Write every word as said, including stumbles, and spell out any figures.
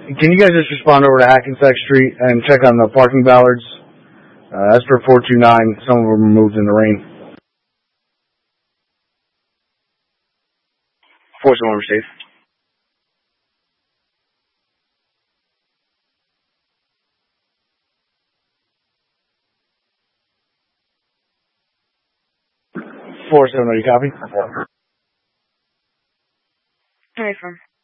can you guys just respond over to Hackensack Street and check on the parking ballards? Uh, as for four two nine, some of them were moved in the rain. four seven one received. four seven, are you copy? Hey, from.